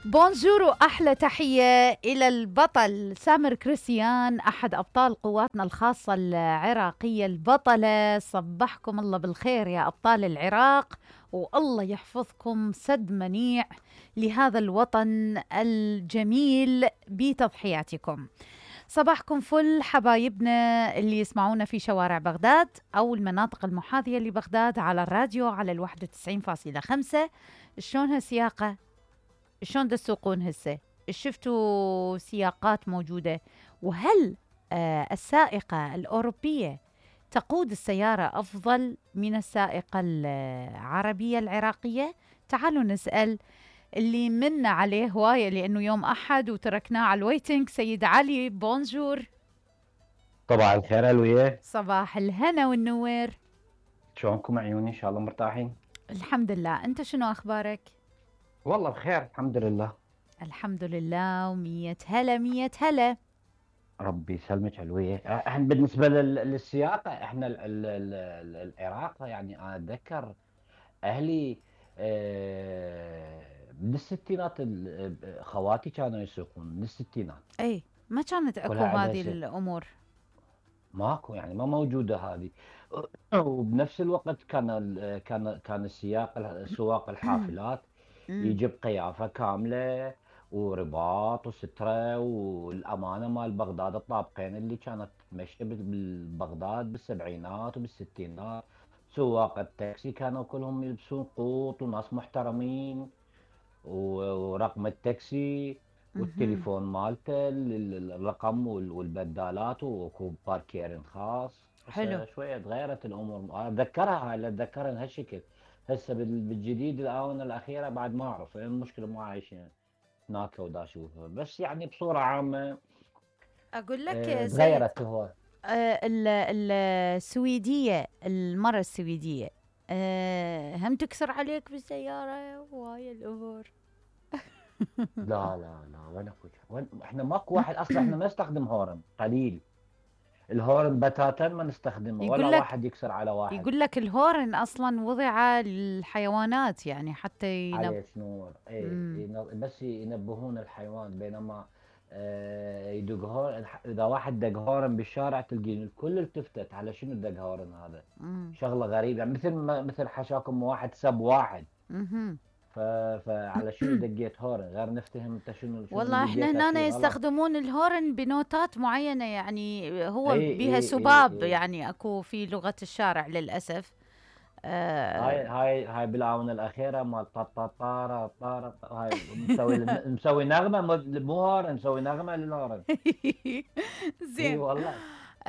بونجور وأحلى تحية إلى البطل سامر كريستيان، أحد أبطال قواتنا الخاصة العراقية البطلة. صبحكم الله بالخير يا أبطال العراق، والله يحفظكم سد منيع لهذا الوطن الجميل بتضحياتكم. صباحكم فل حبايبنا اللي يسمعونا في شوارع بغداد أو المناطق المحاذية لبغداد على الراديو على 91.5. شلون هالسياقة؟ شلون تسوقون هسه؟ شفتوا سياقات موجودة؟ وهل السائقة الأوروبية تقود السيارة أفضل من السائقة العربية العراقية؟ تعالوا نسأل اللي منا عليه هواية لأنه يوم أحد وتركناه على الويتنج. سيد علي بونجور. طبعا الخير الوية. صباح الهنا والنوير. شلونكم عيوني؟ ان شاء الله مرتاحين. الحمد لله، أنت شنو أخبارك؟ والله بخير الحمد لله. الحمد لله ومية هلا مية هلا. ربي يسلمك علوية. احنا بالنسبة للسياقة احنا العراق، يعني انا اتذكر اهلي من الستينات، خواتي كانوا يسوقون من الستينات. أي ما كانت كل أكو هذا هذه الأمور. ماكو، يعني ما موجودة هذه. وبنفس الوقت كان سواق الحافلات أمم. يجيب قيافة كاملة ورباط وسترة والأمانة مال بغداد، الطابقين اللي كانت تمشي بالبغداد بالسبعينات وبالستينات. سواق التاكسي كانوا كلهم يلبسون قوط وناس محترمين، ورقم التاكسي مهم. والتليفون مالته الرقم والبدالات وكو باركيرن خاص. حلو. هسه شوية تغيرت الأمور، أنا أتذكرها، هاي اللي أتذكرها بهالشكل. هسه بالجديد الآونة الأخيرة بعد ما أعرف، لأن المشكلة ما عايشين هناك ودا أشوفها، بس يعني بصورة عامة أقول لك يا سيد، تغيرت هو. السويدية، المرة السويدية هم تكسر عليك بالسيارة وهاي الأمور. لا لا لا، وين أخوك؟ وين احنا ماكو واحد أصلا، احنا ما نستخدم هورن قليل. الهورن بتاتا ما نستخدمه، ولا يقول لك واحد يكسر على واحد. يقول لك الهورن أصلا وضع للحيوانات، يعني حتى عليك نور، ايه مم. بس ينبهون الحيوان، بينما يدق هورن. اذا واحد دق هورن بالشارع تلقين الكل التفتت على شنو دق هورن هذا. مم. شغله غريبه، يعني مثل حشاكم واحد سب واحد. مهم. ف... فعلى شنو دقيت هورن؟ غير نفتهم انت شنو والله اللي احنا دقيته هنا شيء غلط. يستخدمون الهورن بنوتات معينة، يعني هو اي بها اي اي سباب، اي يعني اكو في لغة الشارع للأسف. آه. هاي بالاونه الاخيره مال طارة طارة، هاي مسوي نغمه، مو هورن، مسوي نغمه للهورن. اي زين. والله.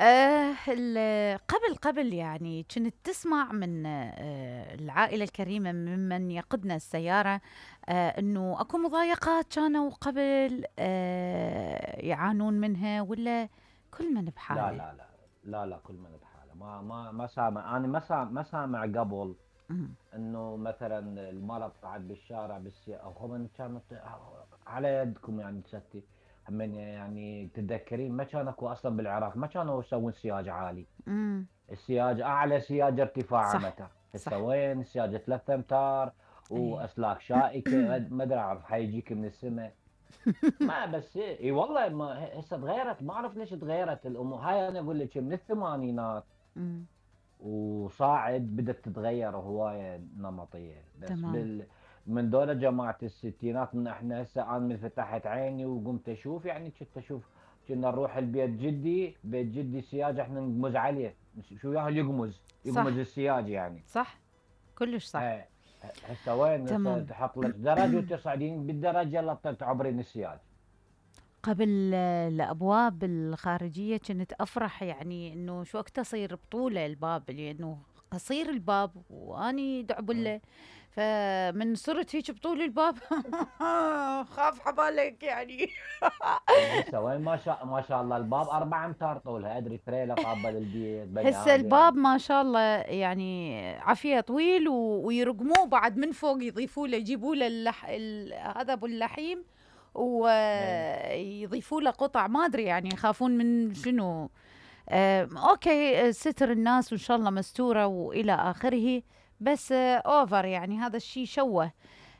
قبل يعني كنت تسمع من العائلة الكريمة ممن يقودنا السيارة انه اكو مضايقات كانوا قبل يعانون منها، ولا كل من لا بحاله؟ لا لا لا لا، كل من بحاله. ما سامع، انا ما سامع قبل مم. انه مثلا المرض قاعد بالشارع او هم كانت على يدكم يعني ستي. من يعني تتذكرين ما كان اكو اصلا بالعراق، ما كانوا يسوون سياج عالي. مم. السياج اعلى سياج ارتفاعه صح متر، هسه صح. وين السياج 3 امتار ايه. واسلاك شائكه، ما ادري اعرف حيجيك من السماء. ما بس اي والله، ما هسه تغيرت، ما اعرف ليش تغيرت الامور هاي. انا اقول لك من الثمانينات مم. وصاعد بدات تتغير هوايه نمطيه، بس تمام. من دول جماعه الستينات، من احنا هسه انا من فتحت عيني وقمت اشوف، يعني كنت اشوف. كنا نروح البيت جدي، بيت جدي سياج احنا نقمز عليه. شو ياهل يقمز صح السياج يعني. صح. كلش صح. ها هسه وين؟ هسه تمام. تحط لك درج وتصعدين بالدرج يلا تعبرين السياج. قبل الأبواب الخارجية كنت أفرح، يعني إنه شو وقت تصير بطولة الباب، لأنه قصير الباب وأني دعبلة، فمن صرت هيك بطول الباب خاف حبالك يعني. هسه وين؟ ما شاء الله، الباب 4 امتار طولها، ادري تريلا قابل البيت بني هسه ادم. الباب ما شاء الله يعني عافية طويل، ويرقموه بعد من فوق، يضيفوا له، يجيبوا له هذا ابو اللحيم، اي ويضيفوا له قطع، ما ادري يعني يخافون من شنو. اوكي، ستر الناس وان شاء الله مستوره والى اخره، بس اوفر يعني هذا الشيء شوه.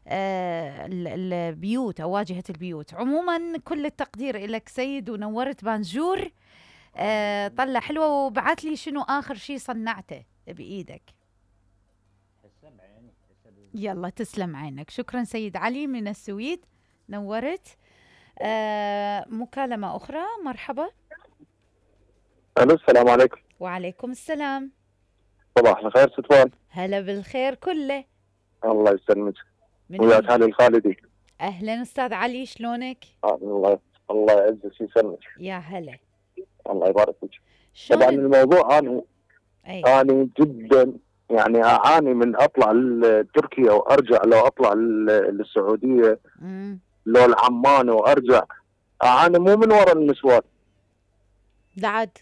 البيوت أو واجهة البيوت. عموما كل التقدير لك سيد، ونورت بانجور. طلع حلوة. وبعت لي شنو آخر شي صنعته بإيدك. هسه بعيني هسه يلا تسلم عينك. شكرا سيد علي من السويد، نورت. مكالمة أخرى. مرحبا. الو، السلام عليكم. وعليكم السلام. صباح الخير ستوان. هلا بالخير كله. الله يسلمك. من وياك وين؟ علي الخالدي. أهلا أستاذ علي، شلونك؟ الله يعزك ويسلمك. يا هلا. الله يبارك فيك. شلون طبعا الموضوع انا جدا يعني اعاني من اطلع لتركيا وارجع، لو اطلع للسعوديه لو العمان وارجع، اعاني مو من وراء النسوان، بعد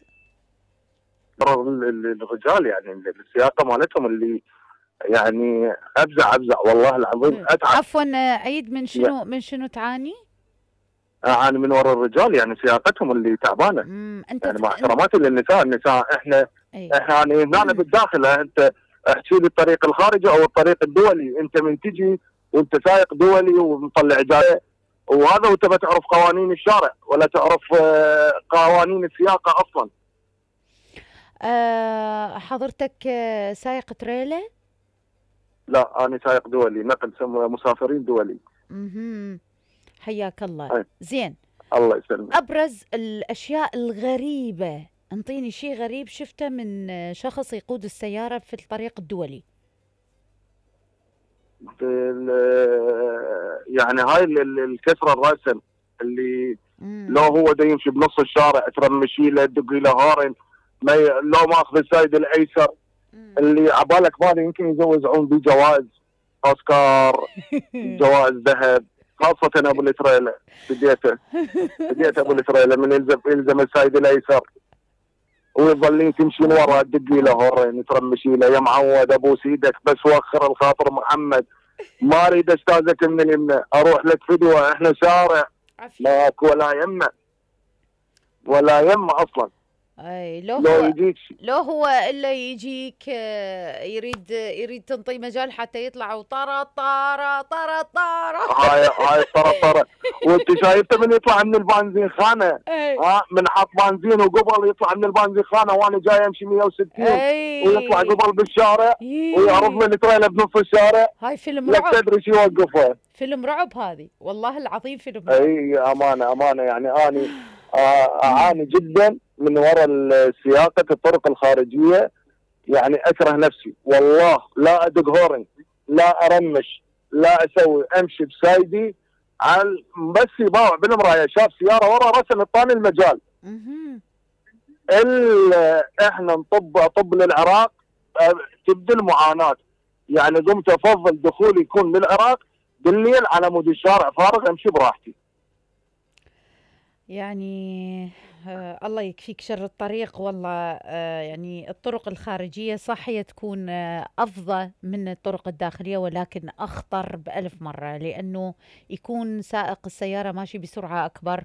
الرجال يعني السياقه مالتهم اللي يعني ابزع والله العظيم اتعب. عفوا، عيد. من شنو تعاني؟ اعاني من وراء الرجال، يعني سياقتهم اللي تعبانه. انت يعني مع احتراماتي للنساء احنا يعني هنا بالداخل، انت احكي لي الطريق الخارجي او الطريق الدولي. انت من تجي وانت سايق دولي ومطلع جاي وهذا، وانت ما تعرف قوانين الشارع ولا تعرف قوانين السياقه اصلا. حضرتك سايق تريلا؟ لا، انا سايق دولي، نقل مسافرين دولي. حياك الله. زين، الله يسلمك. ابرز الاشياء الغريبه، انطيني شيء غريب شفته من شخص يقود السياره في الطريق الدولي. يعني هاي الكسره الراسن اللي لو هو دا يمشي بنص الشارع ترمشي له، تدقي له هارن، لو ماخذ السايد الايسر اللي عبالك ماذا يمكن يزوزعون بيه جوائز اوسكار، جوائز ذهب، خاصة ابو التريلا. بديته ابو التريلا من يلزم السايد الايسر ويظلين تمشين وراه، تدقي له هورين، ترمشي له، يا معود ابوس ايدك بس وخر الخاطر محمد، ما اريد استاذك من اليمنى، اروح لك فدوه، احنا شارع ماكو ولا يمه اصلا. اي لو يجيك لو هو الا يجيك يريد تنطي مجال حتى يطلع وطرا طارا طرا طارا. هاي طرا وانت شايفته من يطلع من البنزين خانه، من حط بنزين وقبل يطلع من البنزين خانه، وانا جاي امشي 160 ويطلع قبل بالشارع ويعرض من التريلا بنص الشارع. هاي فيلم رعب. لا تدري شو يوقفه. فيلم رعب هذه، والله العظيم فيلم رعب. اي امانه يعني اني اعاني جدا من وراء سياقه الطرق الخارجيه. يعني اكره نفسي والله، لا ادق هورن، لا ارمش، لا اسوي، امشي بسايدي بس يباوع بالمرايه شاف سياره ورا رسم الطاني المجال. احنا نطب للعراق تبدي المعاناه. يعني قمت افضل دخولي يكون للعراق بالليل على مود الشارع فارغ، امشي براحتي. يعني الله يكفيك شر الطريق والله. يعني الطرق الخارجية صح هي تكون أفضل من الطرق الداخلية، ولكن أخطر بألف مرة، لأنه يكون سائق السيارة ماشي بسرعة أكبر.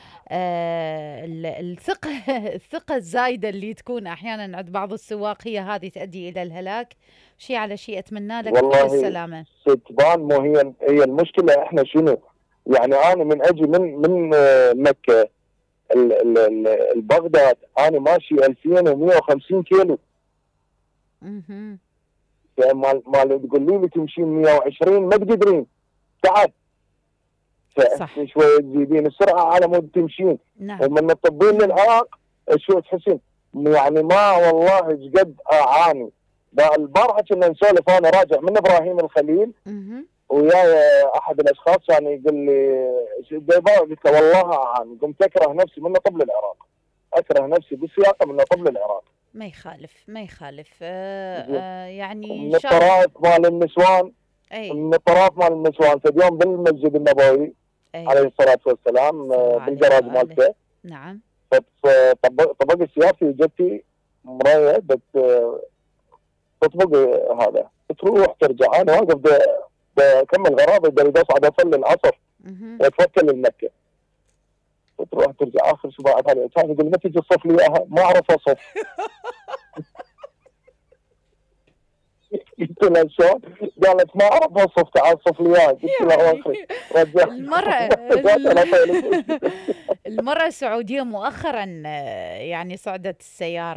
الثقة الزايدة اللي تكون أحيانا عند بعض السواق هي هذه تؤدي إلى الهلاك. شيء على شيء، أتمنى لك كل السلامة. ستبان مو هي المشكلة. احنا شنو يعني، أنا من أجي من مكة البغداد أنا ماشي 2150 كيلو. يعني مال تقولوا لي تمشين 120 ما تقدرين، تعب. صح. شوية تزيدين السرعة على مود تمشين. نعم. ومن الطبين للعراق شو تحسين يعني، ما والله قد أعاني. البارحة كنا نسولف أنا راجع من إبراهيم الخليل وياي احد الاشخاص يعني يقول لي قلت له والله اعاني، قمت اكره نفسي من طب للعراق، اكره نفسي بالسياقه من طب للعراق. ما يخالف يعني من الطرائف مال النسوان، من الطرائف مال النسوان اليوم بالمسجد النبوي عليه الصلاه والسلام بالجراج مالته. نعم. طبق السياسي جتي مرايه تطبق هذا، تروح ترجع، انا واقف بكمل غرابه، بدي اصعد اصلي العصر واتوكل لمكه، وتروح ترجع اخر سباعة عليه، كان يقول ما تجي تصف لي اياها، ما اعرف اصف. قلت لها شلون؟ قالت ما اعرف اوصف، تعال صف لي اياه. قلت لها اوكي. رجعت المرأة السعودية مؤخرا يعني صعدت السيارة